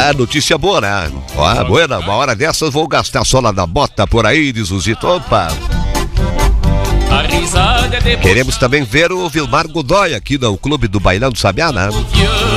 É, notícia boa, né? Ó, boa, uma hora dessas vou gastar a sola da bota por aí, diz o Zito. Opa! Queremos também ver o Vilmar Godoy aqui no Clube do Bailão do Sabiá, né?